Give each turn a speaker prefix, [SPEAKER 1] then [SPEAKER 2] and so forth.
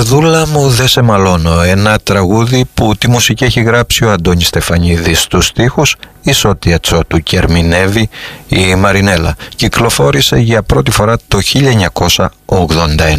[SPEAKER 1] Καρδούλα μου δεν σε μαλώνω, ένα τραγούδι που τη μουσική έχει γράψει ο Αντώνης Στεφανίδης, στους στίχους η Σώτια Τσότου και ερμηνεύει η Μαρινέλα. Κυκλοφόρησε για πρώτη φορά το 1981.